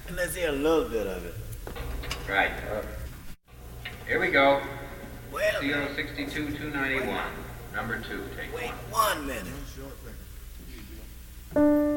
Let's hear a little bit of it. Right. Here we go. Well, CO 62-291. Number 2, take wait one. 1 minute.